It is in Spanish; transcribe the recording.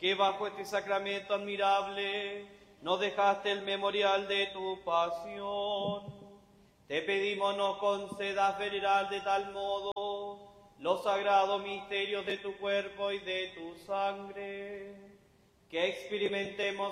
que bajo este sacramento admirable nos dejaste el memorial de tu pasión. Te pedimos nos concedas venerar de tal modo los sagrados misterios de tu cuerpo y de tu sangre, que experimentemos